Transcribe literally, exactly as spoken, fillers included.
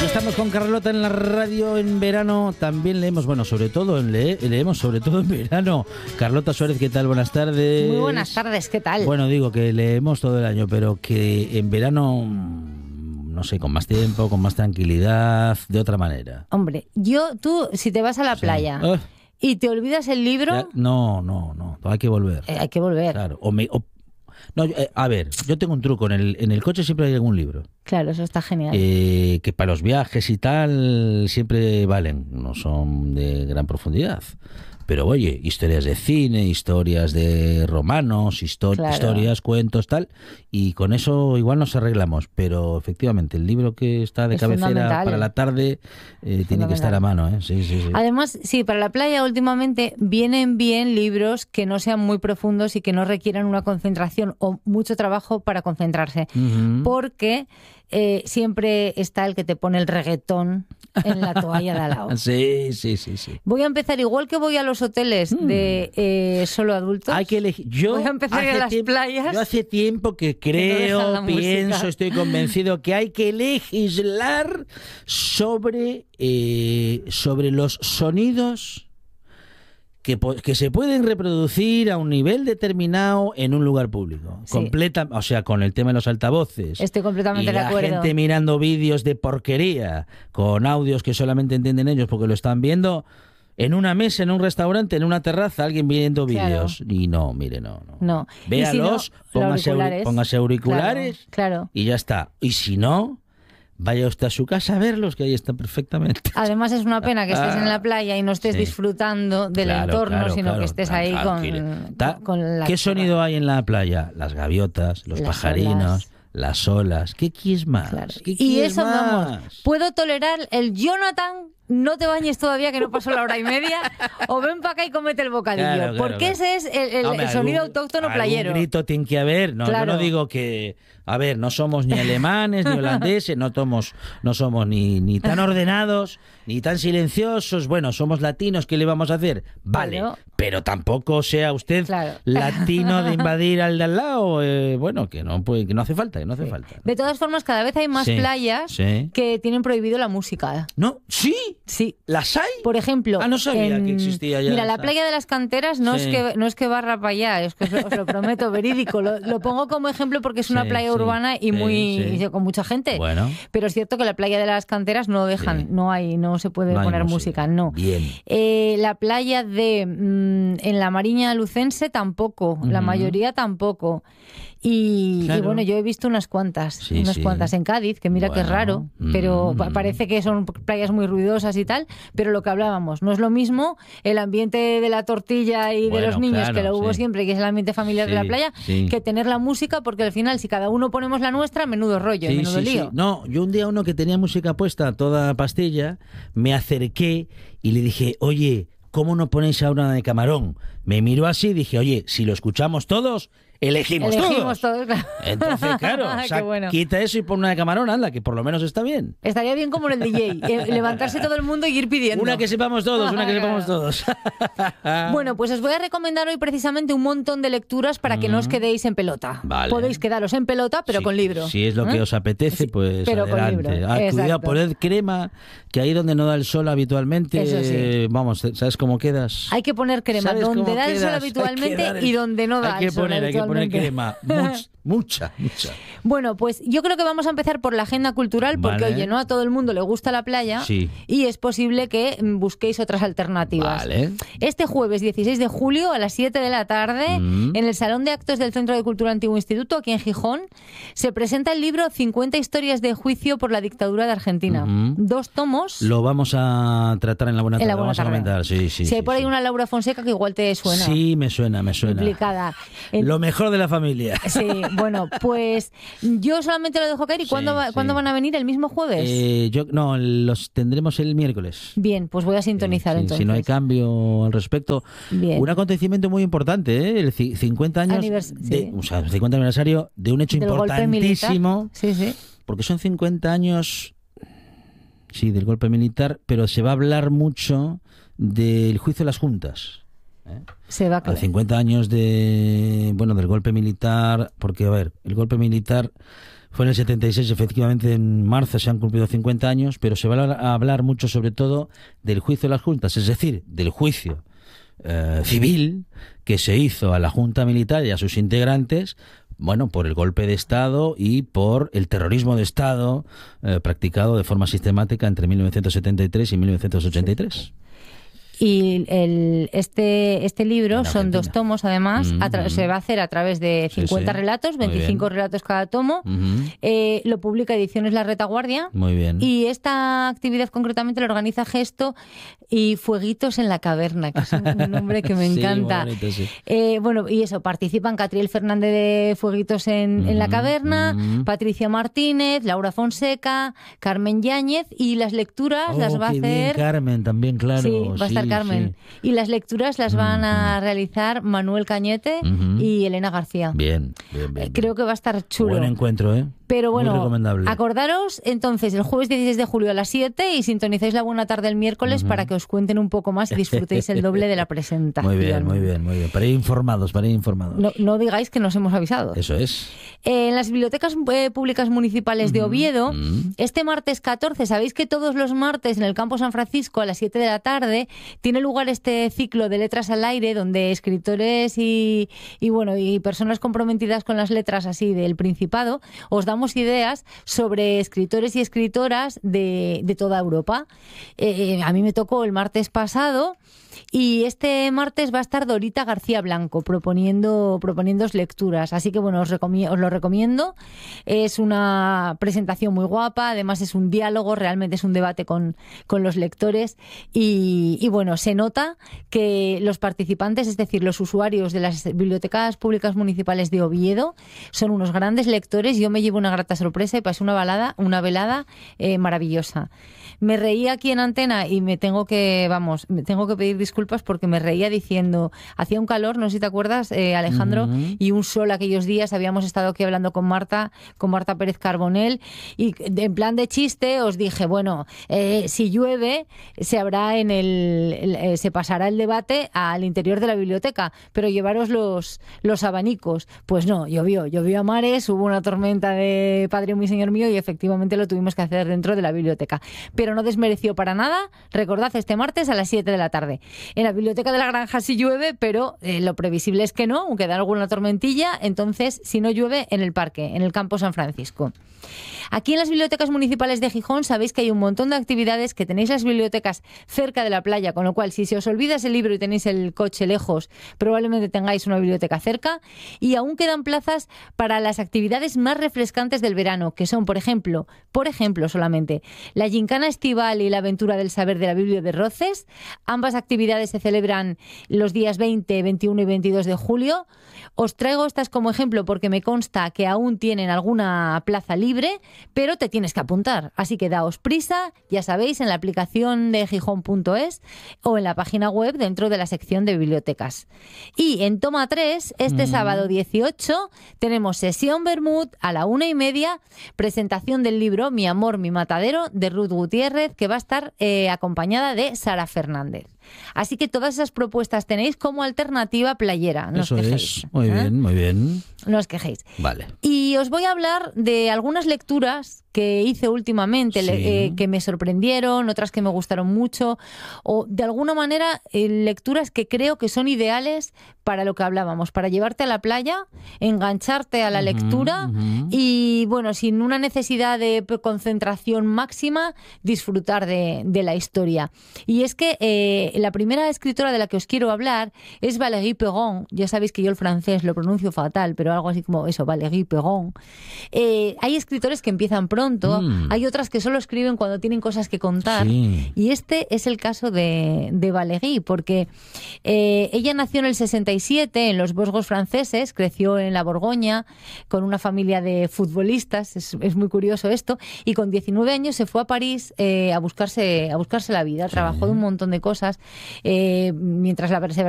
Estamos con Carlota en la radio en verano. También leemos, bueno, sobre todo en le leemos sobre todo en verano. Carlota Suárez, ¿qué tal? Buenas tardes. Muy buenas tardes, ¿qué tal? Bueno, digo que leemos todo el año, pero que en verano, no sé, con más tiempo, con más tranquilidad, de otra manera. Hombre, yo, tú, si te vas a la Sí. playa Uh, y te olvidas el libro, ya, no, no, no, hay que volver. eh, hay que volver. Claro, o me... O, no, eh, a ver, yo tengo un truco. En el, en el coche siempre hay algún libro. Claro, eso está genial. Eh, que para los viajes y tal siempre valen, no son de gran profundidad. Pero oye, historias de cine, historias de romanos, histo- Claro. historias, cuentos, tal, y con eso igual nos arreglamos. Pero efectivamente, el libro que está de Es cabecera fundamental. para la tarde eh, tiene que estar a mano, ¿eh? Sí, sí, sí. Además, sí, para la playa últimamente vienen bien libros que no sean muy profundos y que no requieran una concentración o mucho trabajo para concentrarse. Ujú. Porque eh, siempre está el que te pone el reggaetón en la toalla de al lado. Sí, sí, sí, sí. Voy a empezar igual que voy a los hoteles de eh, solo adultos. Hay que elegir. Yo Voy a empezar hace en las tiempo- playas. Yo hace tiempo que no dejan creo, la pienso, música. estoy convencido que hay que legislar sobre, eh, sobre los sonidos que, po- que se pueden reproducir a un nivel determinado en un lugar público. Sí. Completa, o sea, con el tema de los altavoces. Estoy completamente y de la acuerdo. gente mirando vídeos de porquería con audios que solamente entienden ellos porque lo están viendo en una mesa, en un restaurante, en una terraza, alguien viendo Claro. vídeos. Y no, mire, no, no. No. Véalos, Y si no, póngase, auri- auriculares. póngase auriculares Claro, claro. y ya está. Y si no, vaya usted a su casa a verlos, que ahí están perfectamente. Además es una pena que estés en la playa y no estés Sí. disfrutando del Claro, entorno, claro, sino claro. que estés Claro, ahí tranquilo. con, Ta- con la ¿Qué chorra. sonido hay en la playa? Las gaviotas, los Las pajarinos, olas. las olas. ¿Qué quieres más? Claro. ¿Qué Y quieres eso, más? vamos, puedo tolerar el Jonathan, no te bañes todavía que no pasó la hora y media, o ven para acá y cómete el bocadillo. Claro, claro, porque claro. ese es el, el- Hombre, el sonido algún- autóctono algún playero. grito tiene que haber. No, Claro. yo no digo que... A ver, no somos ni alemanes ni holandeses, no somos, no somos ni, ni tan ordenados, ni tan silenciosos. Bueno, somos latinos, ¿qué le vamos a hacer? Vale, Bueno. pero tampoco sea usted Claro. latino de invadir al de al lado. eh, bueno, que no, puede, que no hace falta, que no hace falta. De todas formas, cada vez hay más Sí, playas sí. que tienen prohibido la música. No, sí, Sí. las hay. Por ejemplo, Ah, no sabía en- que existía ya Mira, la esa. playa de las canteras no Sí. es que no es que barra para allá, es que os, lo- os lo prometo, verídico. Lo, lo pongo como ejemplo porque es una Sí, playa sí, urbana y sí, muy sí. y con mucha gente. Bueno. Pero es cierto que la playa de las canteras no dejan, Sí. no hay, no se puede No hay poner música, no. Bien. Eh, la playa de mm, en la Mariña Lucense tampoco, la Ujú. mayoría tampoco. Y, y Claro. bueno, yo he visto unas cuantas, Sí, unas sí. cuantas en Cádiz, que mira que es Bueno, raro, pero mm. pa- parece que son playas muy ruidosas y tal, pero lo que hablábamos, no es lo mismo el ambiente de la tortilla y de Bueno, los niños, claro, que lo hubo sí. siempre, que es el ambiente familiar de la Sí, playa, sí. que tener la música, porque al final, si cada uno ponemos la nuestra, menudo rollo, Sí, menudo sí, sí. lío. No, yo un día uno que tenía música puesta a toda pastilla, me acerqué y le dije, oye, ¿cómo no ponéis ahora una de Camarón? Me miró así y dije, oye, si lo escuchamos todos, elegimos, Elegimos todos. todos, claro. Entonces, claro, Qué sa- bueno. quita eso y pon una de Camarón, anda, que por lo menos está bien. Estaría bien como en el D J, eh, levantarse todo el mundo y ir pidiendo. Una que sepamos todos, una que Claro. sepamos todos. Bueno, pues os voy a recomendar hoy precisamente un montón de lecturas para que no os quedéis en pelota. Vale. Podéis quedaros en pelota, pero Sí, con libro. Si es lo que ¿Eh? os apetece, Sí, pues pero con adelante. libro, Ah, exacto. cuidado, poned crema, que ahí donde no da el sol habitualmente, Eso sí. eh, vamos, ¿sabes cómo quedas? Hay que poner crema ¿Sabes donde cómo da el sol quedas? Hay que habitualmente dar el- y donde no da hay que el sol poner, Hay que poner habitualmente. crema, much- mucha, mucha. Bueno, pues yo creo que vamos a empezar por la agenda cultural porque, Vale. oye, no a todo el mundo le gusta la playa Sí. y es posible que mm, busquéis otras alternativas. Vale. Este jueves dieciséis de julio a las siete de la tarde, Mm. en el Salón de Actos del Centro de Cultura Antiguo Instituto, aquí en Gijón, se presenta el libro cincuenta historias de juicio por la dictadura de Argentina. Ujú. Dos tomos. Lo vamos a tratar en la buena En tarde, la buena vamos a tarde. comentar, sí, sí. si hay sí, por ahí sí. una Laura Fonseca que igual te suena. Sí, me suena, me suena. Implicada. En- Lo mejor de la familia. Sí, bueno, pues yo solamente lo dejo caer. ¿Y Sí, cuándo, va- sí. ¿cuándo van a venir? ¿El mismo jueves? Eh, yo, no, los tendremos el miércoles. Bien, pues voy a sintonizar Sí, entonces. si no hay cambio al respecto. Bien. Un acontecimiento muy importante, ¿eh? El ci- cincuenta años Anivers- de, sí. o sea, el cincuenta aniversario de un hecho Del golpe militar. importantísimo, Sí, sí. porque son cincuenta años, sí, del golpe militar, pero se va a hablar mucho del juicio de las juntas. ¿eh? Se va a A quedar. cincuenta años de, bueno, del golpe militar, porque, a ver, el golpe militar Fue en el setenta y seis, efectivamente, en marzo se han cumplido cincuenta años, pero se va a hablar mucho sobre todo del juicio de las juntas, es decir, del juicio eh, civil que se hizo a la Junta Militar y a sus integrantes, bueno, por el golpe de Estado y por el terrorismo de Estado eh, practicado de forma sistemática entre mil novecientos setenta y tres y mil novecientos ochenta y tres. Y el, este, este libro son dos tomos, además, mm, a se va a hacer a través de cincuenta sí, sí. relatos, veinticinco relatos cada tomo. Uh-huh. eh, lo publica Ediciones La Retaguardia. Muy bien. Y esta actividad concretamente la organiza Gesto y Fueguitos en la Caverna, que es un, un nombre que me encanta. Sí, bonito, sí. eh, bueno, y eso, participan Catriel Fernández de Fueguitos en, uh-huh. en la Caverna, uh-huh. Patricia Martínez, Laura Fonseca, Carmen Yáñez, y las lecturas oh, las va a hacer... Bien, Carmen, también, claro. Sí, va a estar Carmen. Sí. Y las lecturas las van uh-huh. a realizar Manuel Cañete uh-huh. y Elena García. Bien, bien, bien. Creo que va a estar chulo. Buen encuentro, ¿eh? Pero bueno, muy recomendable. Acordaros entonces el jueves dieciséis de julio a las siete y sintonizáis la buena tarde el miércoles uh-huh. para que os cuenten un poco más y disfrutéis el doble de la presentación. Muy bien, muy bien, muy bien. Para ir informados, para ir informados. No, no digáis que nos hemos avisado. Eso es. Eh, en las bibliotecas eh, públicas municipales de Oviedo, uh-huh. este martes catorce, sabéis que todos los martes en el Campo San Francisco a las siete de la tarde tiene lugar este ciclo de letras al aire donde escritores y, y bueno y personas comprometidas con las letras así del Principado os damos ideas sobre escritores y escritoras de, de toda Europa. Eh, a mí me tocó el martes pasado y este martes va a estar Dorita García Blanco proponiendo proponiéndoos lecturas. Así que bueno, os, recomi- os lo recomiendo. Es una presentación muy guapa, además es un diálogo, realmente es un debate con, con los lectores y, y bueno, se nota que los participantes, es decir, los usuarios de las bibliotecas públicas municipales de Oviedo, son unos grandes lectores. Yo me llevo una grata sorpresa y pasé una balada, una velada eh, maravillosa. Me reía aquí en antena y me tengo que, vamos, me tengo que pedir disculpas porque me reía diciendo, hacía un calor, no sé si te acuerdas, eh, Alejandro, uh-huh. y un sol aquellos días. Habíamos estado aquí hablando con Marta, con Marta Pérez Carbonell, y de, en plan de chiste os dije, bueno, eh, si llueve se habrá en el, el eh, se pasará el debate al interior de la biblioteca, pero llevaros los, los abanicos. Pues no, llovió, llovió a mares, hubo una tormenta de Padre mío, Señor mío, y efectivamente lo tuvimos que hacer dentro de la biblioteca. Pero no desmereció para nada. Recordad, este martes a las siete de la tarde. En la biblioteca de la Granja sí llueve, pero eh, lo previsible es que no, aunque da alguna tormentilla. Entonces, si no llueve, en el parque, en el Campo San Francisco. Aquí en las bibliotecas municipales de Gijón sabéis que hay un montón de actividades, que tenéis las bibliotecas cerca de la playa, con lo cual si se os olvida ese libro y tenéis el coche lejos, probablemente tengáis una biblioteca cerca. Y aún quedan plazas para las actividades más refrescantes del verano, que son, por ejemplo, por ejemplo solamente, la gincana estival y la aventura del saber de la Biblia de Roces. Ambas actividades se celebran los días veinte, veintiuno y veintidós de julio. Os traigo estas como ejemplo porque me consta que aún tienen alguna plaza libre, pero te tienes que apuntar. Así que daos prisa, ya sabéis, en la aplicación de Gijón punto es o en la página web dentro de la sección de bibliotecas. Y en Toma tres, este mm. sábado dieciocho, tenemos sesión Bermud a la una y media, presentación del libro Mi amor, mi matadero, de Ruth Gutiérrez, que va a estar eh, acompañada de Sara Fernández. Así que todas esas propuestas tenéis como alternativa playera. No Eso os quejéis. Es. Muy ¿eh? bien, muy bien. No os quejéis. Vale. Y os voy a hablar de algunas lecturas que hice últimamente, sí. eh, que me sorprendieron, otras que me gustaron mucho, o de alguna manera eh, lecturas que creo que son ideales para lo que hablábamos, para llevarte a la playa, engancharte a la uh-huh, lectura uh-huh. y, bueno, sin una necesidad de concentración máxima, disfrutar de, de la historia. Y es que eh, la primera escritora de la que os quiero hablar es Valérie Perron. Ya sabéis que yo el francés lo pronuncio fatal, pero algo así como eso, Valérie Perron. Eh, hay escritores que empiezan pronto, mm. hay otras que solo escriben cuando tienen cosas que contar, sí. y este es el caso de, de Valérie, porque eh, ella nació en el sesenta y siete en los Vosgos franceses, creció en la Borgoña con una familia de futbolistas, es, es muy curioso esto, y con diecinueve años se fue a París eh, a buscarse a buscarse la vida, sí. trabajó de un montón de cosas eh, mientras la perseverancia